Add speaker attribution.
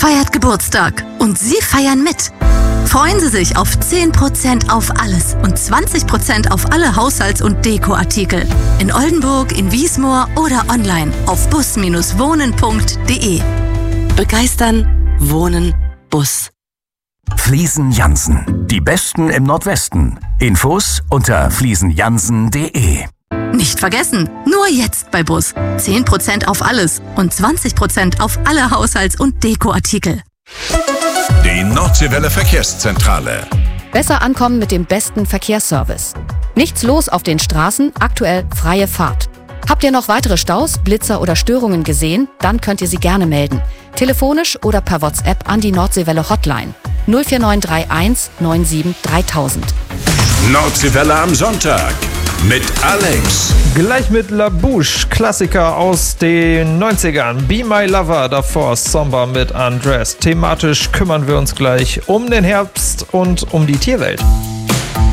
Speaker 1: feiert Geburtstag und Sie feiern mit. Freuen Sie sich auf 10% auf alles und 20% auf alle Haushalts- und Dekoartikel. In Oldenburg, in Wiesmoor oder online auf bus-wohnen.de. Begeistern, wohnen, Bus.
Speaker 2: Fliesen Jansen. Die Besten im Nordwesten. Infos unter fliesenjansen.de.
Speaker 1: Nicht vergessen, nur jetzt bei Bus. 10% auf alles und 20% auf alle Haushalts- und Dekoartikel.
Speaker 3: Die Nordseewelle Verkehrszentrale.
Speaker 4: Besser ankommen mit dem besten Verkehrsservice. Nichts los auf den Straßen, aktuell freie Fahrt. Habt ihr noch weitere Staus, Blitzer oder Störungen gesehen? Dann könnt ihr sie gerne melden. Telefonisch oder per WhatsApp an die Nordseewelle Hotline 04931 97 3000.
Speaker 3: Nordseewelle am Sonntag mit Alex.
Speaker 5: Gleich mit La Bouche, Klassiker aus den 90ern. Be My Lover, davor Somber mit Undressed. Thematisch kümmern wir uns gleich um den Herbst und um die Tierwelt.